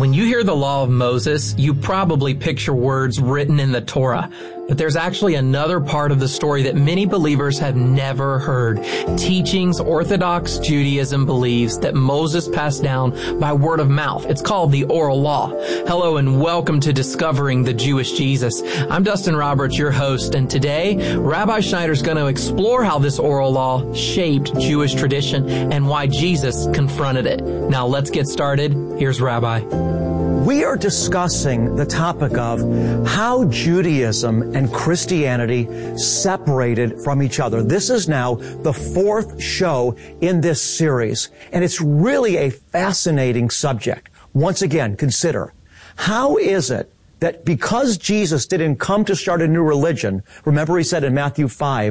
When you hear the law of Moses, you probably picture words written in the Torah. But there's actually another part of the story that many believers have never heard. Teachings Orthodox Judaism believes that Moses passed down by word of mouth. It's called the oral law. Hello and welcome to Discovering the Jewish Jesus. I'm Dustin Roberts, your host, and today Rabbi Schneider's going to explore how this oral law shaped Jewish tradition and why Jesus confronted it. Now let's get started. Here's Rabbi. We are discussing the topic of how Judaism and Christianity separated from each other. This is now the fourth show in this series, and it's really a fascinating subject. Once again, consider, how is it that because Jesus didn't come to start a new religion, remember he said in Matthew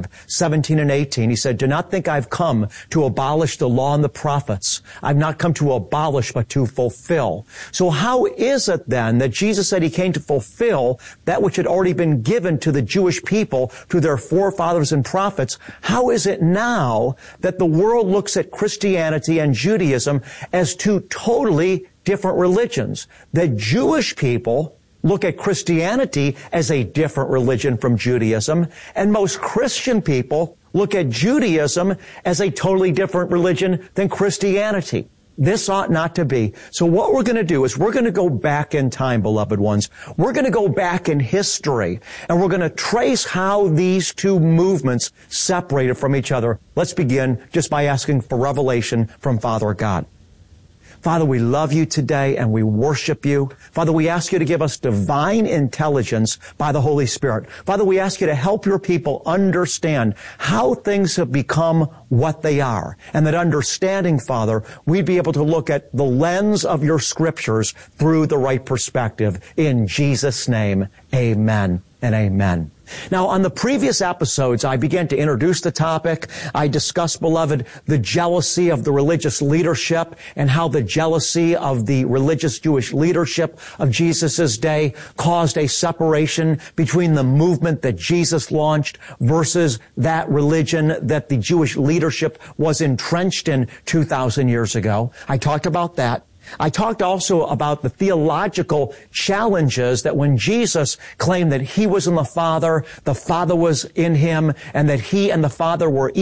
5:17 and 18, he said, "Do not think I've come to abolish the law and the prophets. I've not come to abolish, but to fulfill." So how is it then that Jesus said he came to fulfill that which had already been given to the Jewish people, to their forefathers and prophets? How is it now that the world looks at Christianity and Judaism as two totally different religions? The Jewish people look at Christianity as a different religion from Judaism, and most Christian people look at Judaism as a totally different religion than Christianity. This ought not to be. So what we're going to do is we're going to go back in time, beloved ones. We're going to go back in history, and we're going to trace how these two movements separated from each other. Let's begin just by asking for revelation from Father God. Father, we love you today and we worship you. Father, we ask you to give us divine intelligence by the Holy Spirit. Father, we ask you to help your people understand how things have become what they are. And that understanding, Father, we'd be able to look at the lens of your scriptures through the right perspective. In Jesus' name, amen and amen. Now, on the previous episodes, I began to introduce the topic. I discussed, beloved, the jealousy of the religious leadership and how the jealousy of the religious Jewish leadership of Jesus' day caused a separation between the movement that Jesus launched versus that religion that the Jewish leadership was entrenched in 2,000 years ago. I talked about that. I talked also about the theological challenges that when Jesus claimed that he was in the Father was in him, and that he and the Father were